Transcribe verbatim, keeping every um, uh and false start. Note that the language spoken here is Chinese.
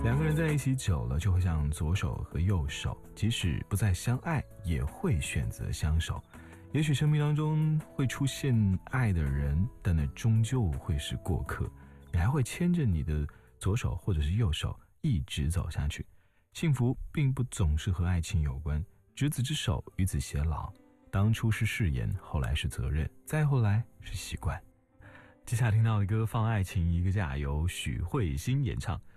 两个人在一起久了，就会像左手和右手，即使不再相爱，也会选择相守。也许生命当中会出现爱的人，但那终究会是过客。你还会牵着你的左手或者是右手一直走下去。幸福并不总是和爱情有关，执子之手，与子偕老。当初是誓言，后来是责任，再后来是习惯。接下来听到的歌《放爱情一个假》，由许慧欣演唱。